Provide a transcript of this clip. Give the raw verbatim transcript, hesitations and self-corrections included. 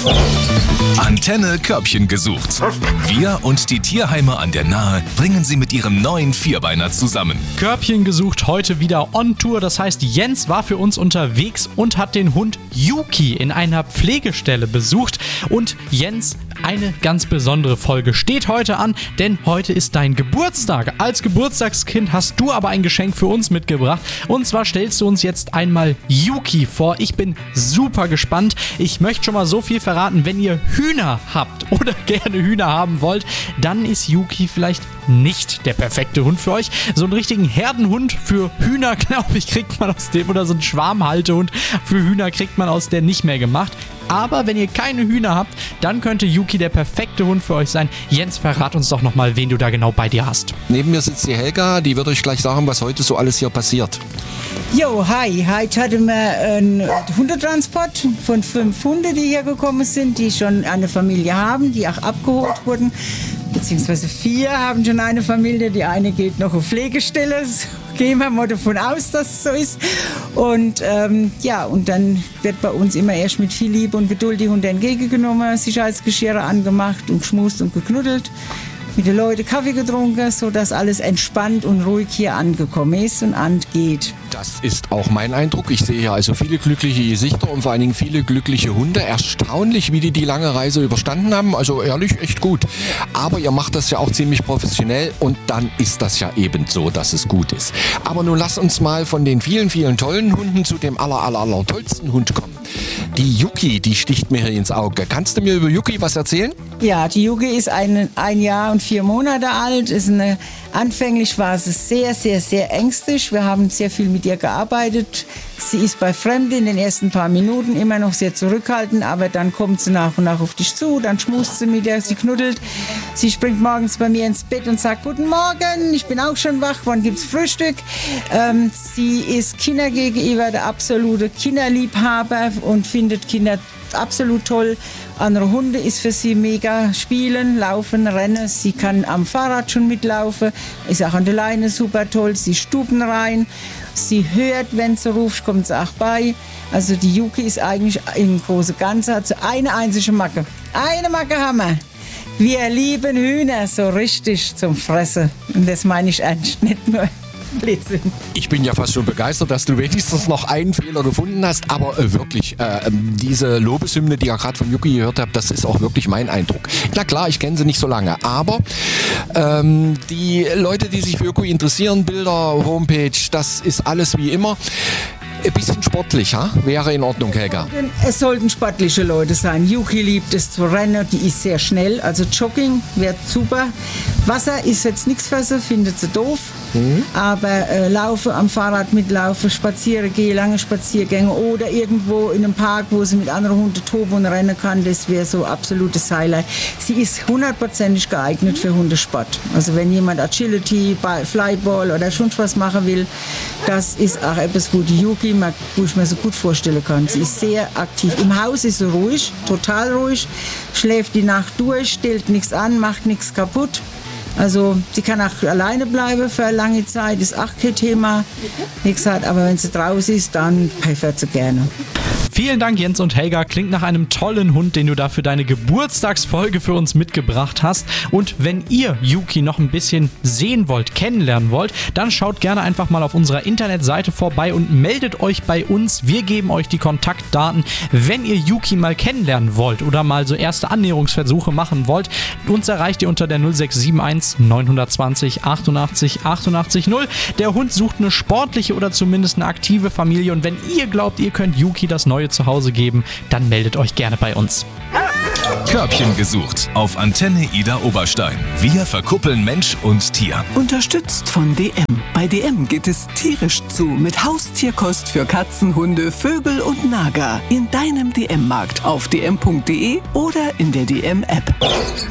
Antenne Körbchen gesucht. Wir und die Tierheime an der Nahe bringen sie mit ihrem neuen Vierbeiner zusammen. Körbchen gesucht heute wieder on Tour. Das heißt, Jens war für uns unterwegs und hat den Hund Yuki in einer Pflegestelle besucht. Und Jens, eine ganz besondere Folge steht heute an, denn heute ist dein Geburtstag. Als Geburtstagskind hast du aber ein Geschenk für uns mitgebracht. Und zwar stellst du uns jetzt einmal Yuki vor. Ich bin super gespannt. Ich möchte schon mal so viel verraten, wenn ihr Hühner habt oder gerne Hühner haben wollt, dann ist Yuki vielleicht nicht der perfekte Hund für euch. So einen richtigen Herdenhund für Hühner, glaube ich, kriegt man aus dem, oder so einen Schwarmhaltehund für Hühner kriegt man aus der nicht mehr gemacht. Aber wenn ihr keine Hühner habt, dann könnte Yuki der perfekte Hund für euch sein. Jens, verrat uns doch nochmal, wen du da genau bei dir hast. Neben mir sitzt die Helga, die wird euch gleich sagen, was heute so alles hier passiert. Jo, hi. Heute hatten wir einen Hundetransport von fünf Hunden, die hier gekommen sind, die schon eine Familie haben, die auch abgeholt wurden. Beziehungsweise vier haben schon eine Familie, die eine geht noch auf Pflegestelle. Gehen wir mal davon aus, dass es so ist. Und ähm, ja, und dann wird bei uns immer erst mit viel Liebe und Geduld die Hunde entgegengenommen, Sicherheitsgeschirre angemacht und geschmust und geknuddelt. Mit den Leuten Kaffee getrunken, sodass alles entspannt und ruhig hier angekommen ist und angeht. Das ist auch mein Eindruck. Ich sehe hier also viele glückliche Gesichter und vor allen Dingen viele glückliche Hunde. Erstaunlich, wie die die lange Reise überstanden haben. Also ehrlich, echt gut. Aber ihr macht das ja auch ziemlich professionell und dann ist das ja eben so, dass es gut ist. Aber nun lass uns mal von den vielen, vielen tollen Hunden zu dem aller, aller, aller tollsten Hund kommen. Die Yuki, die sticht mir hier ins Auge. Kannst du mir über Yuki was erzählen? Ja, die Yuki ist ein, ein Jahr und vier Monate alt. Ist eine, anfänglich war sie sehr, sehr, sehr ängstlich. Wir haben sehr viel mit ihr gearbeitet. Sie ist bei Fremden in den ersten paar Minuten immer noch sehr zurückhaltend, aber dann kommt sie nach und nach auf dich zu, dann schmust sie mit dir, sie knuddelt. Sie springt morgens bei mir ins Bett und sagt, guten Morgen, ich bin auch schon wach, wann gibt's Frühstück? Ähm, sie ist Kinder gegenüber der absolute Kinderliebhaber und findet Kinder absolut toll. Andere Hunde ist für sie mega. Spielen, laufen, rennen. Sie kann am Fahrrad schon mitlaufen. Ist auch an der Leine super toll. Sie stuben rein. Sie hört, wenn sie ruft, kommt sie auch bei. Also die Yuki ist eigentlich im großen Ganzen, hat sie eine einzige Macke. Eine Macke haben wir. Wir lieben Hühner, so richtig zum Fressen. Und das meine ich ernst, nicht nur Blödsinn. Ich bin ja fast schon begeistert, dass du wenigstens noch einen Fehler gefunden hast. Aber äh, wirklich, äh, diese Lobeshymne, die ihr gerade von Yuki gehört habt, das ist auch wirklich mein Eindruck. Na klar, ich kenne sie nicht so lange, aber ähm, die Leute, die sich für Yuki interessieren, Bilder, Homepage, das ist alles wie immer. Ein bisschen sportlich, ha? Wäre in Ordnung, Helga. Es sollten sportliche Leute sein. Yuki liebt es zu rennen, die ist sehr schnell. Also Jogging wäre super. Wasser ist jetzt nichts für sie, findet sie doof. Mhm. Aber äh, laufen, am Fahrrad mitlaufen, spazieren gehen, lange Spaziergänge oder irgendwo in einem Park, wo sie mit anderen Hunden toben und rennen kann, das wäre so absolutes Highlight. Sie ist hundertprozentig geeignet für Hundesport. Also wenn jemand Agility, Flyball oder schon was machen will, das ist auch etwas, wo die Yuki, wo ich mir so gut vorstellen kann. Sie ist sehr aktiv. Im Haus ist sie ruhig, total ruhig, schläft die Nacht durch, stellt nichts an, macht nichts kaputt. Also sie kann auch alleine bleiben für eine lange Zeit, ist auch kein Thema. Wie gesagt, aber wenn sie draußen ist, dann pfeffert sie gerne. Vielen Dank, Jens und Helga. Klingt nach einem tollen Hund, den du da für deine Geburtstagsfolge für uns mitgebracht hast. Und wenn ihr Yuki noch ein bisschen sehen wollt, kennenlernen wollt, dann schaut gerne einfach mal auf unserer Internetseite vorbei und meldet euch bei uns. Wir geben euch die Kontaktdaten. Wenn ihr Yuki mal kennenlernen wollt oder mal so erste Annäherungsversuche machen wollt, uns erreicht ihr unter der null sechs sieben eins neun zwei null achtundachtzig achtundachtzig null. Der Hund sucht eine sportliche oder zumindest eine aktive Familie. Und wenn ihr glaubt, ihr könnt Yuki das neue Zuhause geben, dann meldet euch gerne bei uns. Körbchen gesucht auf Antenne Ida Oberstein. Wir verkuppeln Mensch und Tier. Unterstützt von D M. Bei D M geht es tierisch zu mit Haustierkost für Katzen, Hunde, Vögel und Nager. In deinem D M-Markt auf d m punkt d e oder in der D M-App.